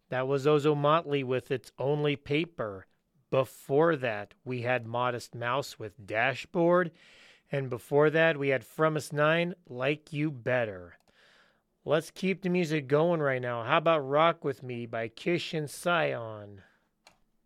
That was Ozomatli with It's Only Paper. Before that, we had Modest Mouse with Dashboard. And before that, we had From Us 9, Like You Better. Let's keep the music going right now. How about Rock With Me by Kish and Sion?